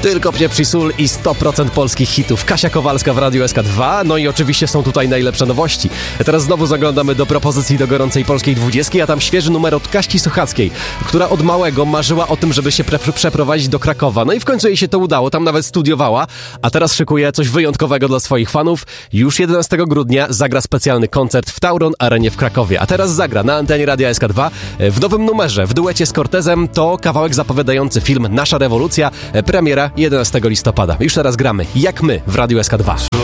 Tylko Pieprz Sól i 100% polskich hitów. Kasia Kowalska w Radiu SK2. No i oczywiście są tutaj najlepsze nowości. Teraz znowu zaglądamy do propozycji do gorącej polskiej 20, a tam świeży numer od Kaśki Suchackiej, która od małego marzyła o tym, żeby się przeprowadzić do Krakowa. No i w końcu jej się to udało, tam nawet studiowała, a teraz szykuje coś wyjątkowego dla swoich fanów. Już 11 grudnia zagra specjalny koncert w Tauron Arenie w Krakowie. A teraz zagra na antenie Radia SK2 w nowym numerze, w duecie z Cortezem. To kawałek zapowiadający film Nasza rewolucja, premiera 11 listopada. Już teraz gramy Jak my w Radiu SK2.